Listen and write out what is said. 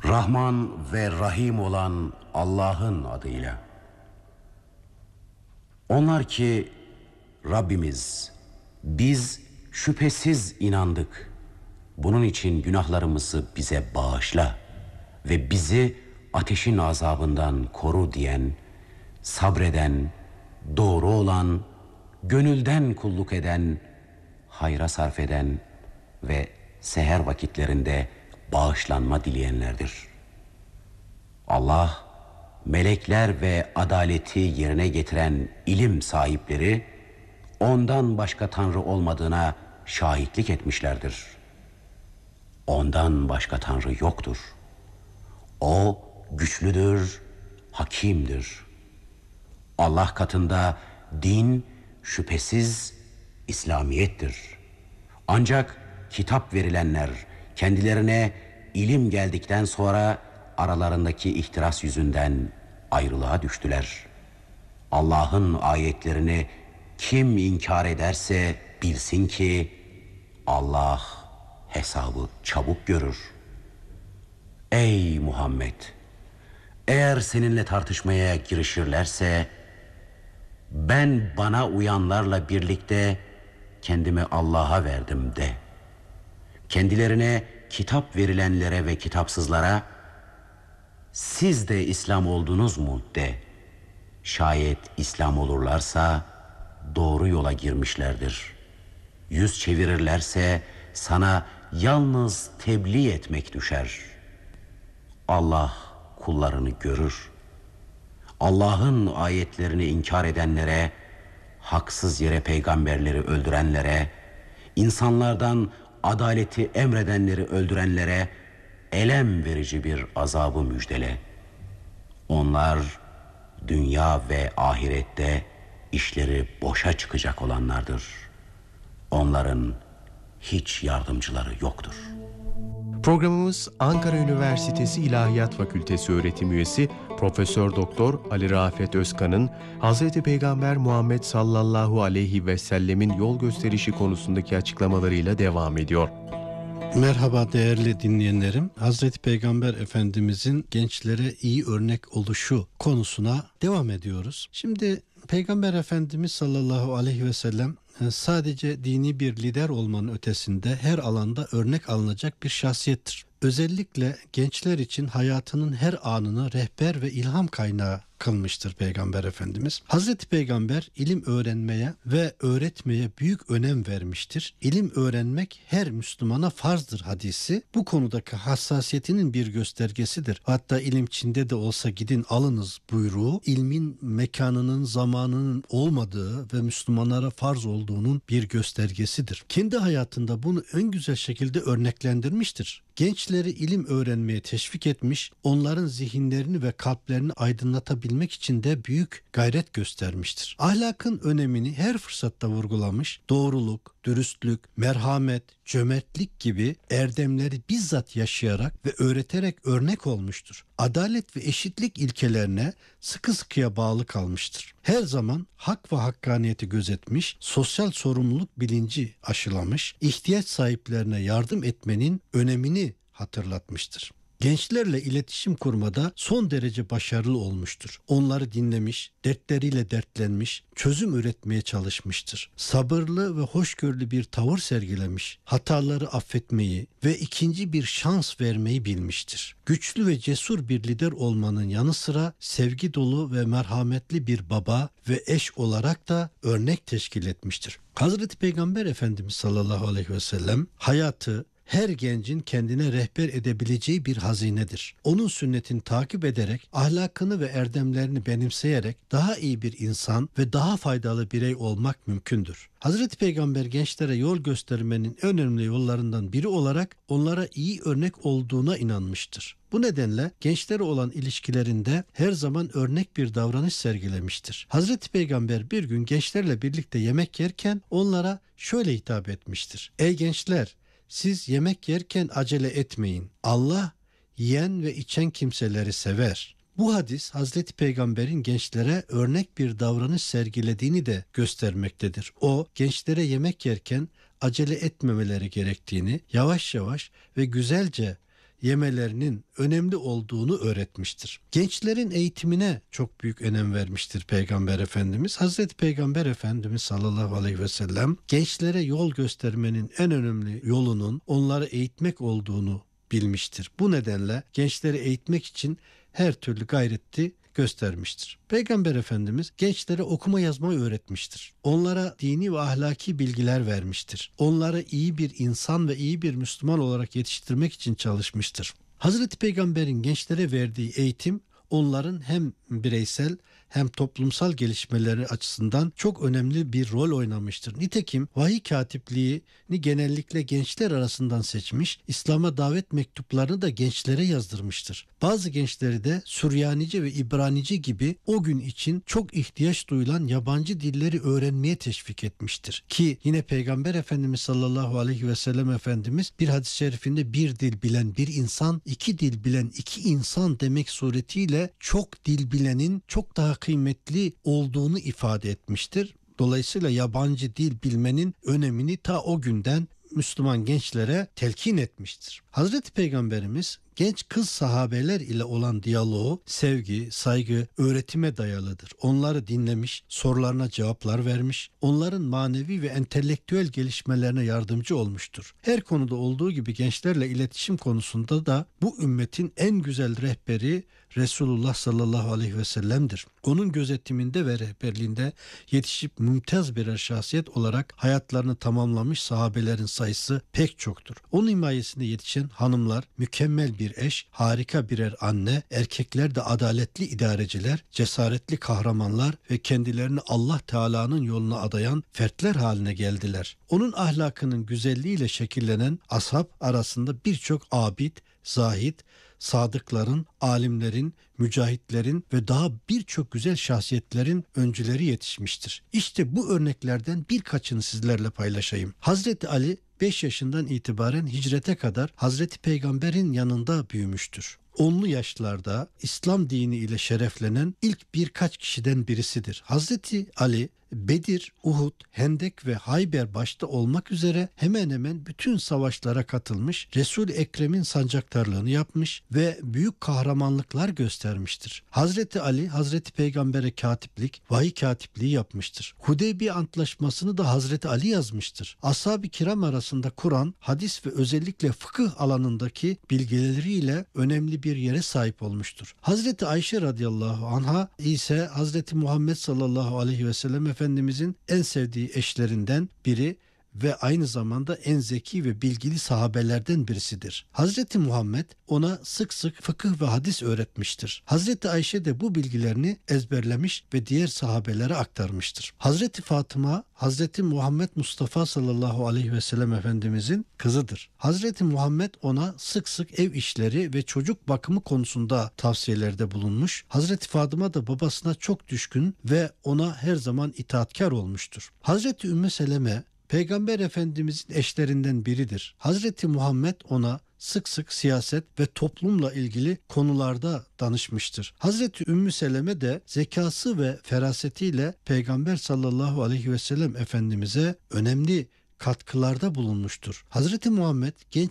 Rahman ve Rahim olan Allah'ın adıyla. Onlar ki Rabbimiz, biz şüphesiz inandık. Bunun için günahlarımızı bize bağışla ve bizi ateşin azabından koru diyen, sabreden, doğru olan, gönülden kulluk eden, hayra sarf eden ve seher vakitlerinde bağışlanma dileyenlerdir. Allah, melekler ve adaleti yerine getiren ilim sahipleri, ondan başka Tanrı olmadığına şahitlik etmişlerdir. Ondan başka Tanrı yoktur. O güçlüdür, hakimdir. Allah katında din şüphesiz İslamiyettir. Ancak kitap verilenler kendilerine ilim geldikten sonra aralarındaki ihtiras yüzünden ayrılığa düştüler. Allah'ın ayetlerini kim inkar ederse bilsin ki Allah hesabı çabuk görür. Ey Muhammed! Eğer seninle tartışmaya girişirlerse ben bana uyanlarla birlikte kendimi Allah'a verdim de. Kendilerine kitap verilenlere ve kitapsızlara siz de İslam oldunuz mu de. Şayet İslam olurlarsa doğru yola girmişlerdir. Yüz çevirirlerse sana yalnız tebliğ etmek düşer. Allah kullarını görür. Allah'ın ayetlerini inkar edenlere, haksız yere peygamberleri öldürenlere, insanlardan adaleti emredenleri öldürenlere elem verici bir azabı müjdele. Onlar dünya ve ahirette işleri boşa çıkacak olanlardır. Onların hiç yardımcıları yoktur. Programımız Ankara Üniversitesi İlahiyat Fakültesi öğretim üyesi Profesör Doktor Ali Rafet Özkan'ın Hazreti Peygamber Muhammed sallallahu aleyhi ve sellemin yol gösterişi konusundaki açıklamalarıyla devam ediyor. Merhaba değerli dinleyenlerim. Hazreti Peygamber Efendimizin gençlere iyi örnek oluşu konusuna devam ediyoruz. Şimdi Peygamber Efendimiz sallallahu aleyhi ve sellem sadece dini bir lider olmanın ötesinde her alanda örnek alınacak bir şahsiyettir. Özellikle gençler için hayatının her anını rehber ve ilham kaynağı kılmıştır Peygamber Efendimiz. Hazreti Peygamber ilim öğrenmeye ve öğretmeye büyük önem vermiştir. İlim öğrenmek her Müslümana farzdır hadisi bu konudaki hassasiyetinin bir göstergesidir. Hatta ilim Çin'de de olsa gidin alınız buyruğu ilmin mekanının zamanının olmadığı ve Müslümanlara farz olduğunun bir göstergesidir. Kendi hayatında bunu en güzel şekilde örneklendirmiştir. Gençleri ilim öğrenmeye teşvik etmiş, onların zihinlerini ve kalplerini aydınlatabilmek için de büyük gayret göstermiştir. Ahlakın önemini her fırsatta vurgulamış, doğruluk, dürüstlük, merhamet, cömertlik gibi erdemleri bizzat yaşayarak ve öğreterek örnek olmuştur. Adalet ve eşitlik ilkelerine sıkı sıkıya bağlı kalmıştır. Her zaman hak ve hakkaniyeti gözetmiş, sosyal sorumluluk bilinci aşılamış, ihtiyaç sahiplerine yardım etmenin önemini hatırlatmıştır. Gençlerle iletişim kurmada son derece başarılı olmuştur. Onları dinlemiş, dertleriyle dertlenmiş, çözüm üretmeye çalışmıştır. Sabırlı ve hoşgörülü bir tavır sergilemiş, hataları affetmeyi ve ikinci bir şans vermeyi bilmiştir. Güçlü ve cesur bir lider olmanın yanı sıra sevgi dolu ve merhametli bir baba ve eş olarak da örnek teşkil etmiştir. Hazreti Peygamber Efendimiz sallallahu aleyhi ve sellem hayatı, her gencin kendine rehber edebileceği bir hazinedir. Onun sünnetini takip ederek, ahlakını ve erdemlerini benimseyerek daha iyi bir insan ve daha faydalı birey olmak mümkündür. Hazreti Peygamber gençlere yol göstermenin en önemli yollarından biri olarak onlara iyi örnek olduğuna inanmıştır. Bu nedenle gençlere olan ilişkilerinde her zaman örnek bir davranış sergilemiştir. Hazreti Peygamber bir gün gençlerle birlikte yemek yerken onlara şöyle hitap etmiştir. Ey gençler! Siz yemek yerken acele etmeyin. Allah yiyen ve içen kimseleri sever. Bu hadis Hazreti Peygamber'in gençlere örnek bir davranış sergilediğini de göstermektedir. O gençlere yemek yerken acele etmemeleri gerektiğini, yavaş yavaş ve güzelce yemelerinin önemli olduğunu öğretmiştir. Gençlerin eğitimine çok büyük önem vermiştir Peygamber Efendimiz. Hazreti Peygamber Efendimiz sallallahu aleyhi ve sellem gençlere yol göstermenin en önemli yolunun onları eğitmek olduğunu bilmiştir. Bu nedenle gençleri eğitmek için her türlü gayreti göstermiştir. Peygamber Efendimiz gençlere okuma yazmayı öğretmiştir. Onlara dini ve ahlaki bilgiler vermiştir. Onları iyi bir insan ve iyi bir Müslüman olarak yetiştirmek için çalışmıştır. Hazreti Peygamber'in gençlere verdiği eğitim onların hem bireysel hem toplumsal gelişmeleri açısından çok önemli bir rol oynamıştır. Nitekim vahiy katipliğini genellikle gençler arasından seçmiş, İslam'a davet mektuplarını da gençlere yazdırmıştır. Bazı gençleri de Süryanice ve İbranice gibi o gün için çok ihtiyaç duyulan yabancı dilleri öğrenmeye teşvik etmiştir. Ki yine Peygamber Efendimiz sallallahu aleyhi ve sellem Efendimiz bir hadis-i şerifinde bir dil bilen bir insan, iki dil bilen iki insan demek suretiyle çok dil bilenin çok daha kıymetli olduğunu ifade etmiştir. Dolayısıyla yabancı dil bilmenin önemini ta o günden Müslüman gençlere telkin etmiştir. Hazreti Peygamberimiz genç kız sahabeler ile olan diyaloğu sevgi, saygı, öğretime dayalıdır. Onları dinlemiş, sorularına cevaplar vermiş, onların manevi ve entelektüel gelişmelerine yardımcı olmuştur. Her konuda olduğu gibi gençlerle iletişim konusunda da bu ümmetin en güzel rehberi Resulullah sallallahu aleyhi ve sellem'dir. Onun gözetiminde ve rehberliğinde yetişip mümtaz birer şahsiyet olarak hayatlarını tamamlamış sahabelerin sayısı pek çoktur. Onun himayesinde yetişen hanımlar mükemmel bir eş, harika birer anne, erkekler de adaletli idareciler, cesaretli kahramanlar ve kendilerini Allah Teala'nın yoluna adayan fertler haline geldiler. Onun ahlakının güzelliğiyle şekillenen ashab arasında birçok abid, zahid, sadıkların, alimlerin, mücahitlerin ve daha birçok güzel şahsiyetlerin öncüleri yetişmiştir. İşte bu örneklerden birkaçını sizlerle paylaşayım. Hazreti Ali 5 yaşından itibaren hicrete kadar Hazreti Peygamber'in yanında büyümüştür. 10'lu yaşlarda İslam dini ile şereflenen ilk birkaç kişiden birisidir. Hazreti Ali Bedir, Uhud, Hendek ve Hayber başta olmak üzere hemen hemen bütün savaşlara katılmış, Resul-i Ekrem'in sancaktarlığını yapmış ve büyük kahramanlıklar göstermiştir. Hazreti Ali, Hazreti Peygamber'e katiplik, vahiy katipliği yapmıştır. Hudeybiye Antlaşması'nı da Hazreti Ali yazmıştır. Ashab-ı kiram arasında Kur'an, hadis ve özellikle fıkıh alanındaki bilgileriyle önemli bir yere sahip olmuştur. Hazreti Ayşe radıyallahu anha ise Hazreti Muhammed sallallahu aleyhi ve sellem Efendimizin en sevdiği eşlerinden biri ve aynı zamanda en zeki ve bilgili sahabelerden birisidir. Hazreti Muhammed ona sık sık fıkıh ve hadis öğretmiştir. Hazreti Ayşe de bu bilgilerini ezberlemiş ve diğer sahabelere aktarmıştır. Hazreti Fatıma, Hazreti Muhammed Mustafa sallallahu aleyhi ve sellem Efendimizin kızıdır. Hazreti Muhammed ona sık sık ev işleri ve çocuk bakımı konusunda tavsiyelerde bulunmuş. Hazreti Fatıma da babasına çok düşkün ve ona her zaman itaatkar olmuştur. Hazreti Ümmü Seleme Peygamber Efendimizin eşlerinden biridir. Hazreti Muhammed ona sık sık siyaset ve toplumla ilgili konularda danışmıştır. Hazreti Ümmü Seleme de zekası ve ferasetiyle Peygamber sallallahu aleyhi ve sellem Efendimiz'e önemli katkılarda bulunmuştur. Hazreti Muhammed genç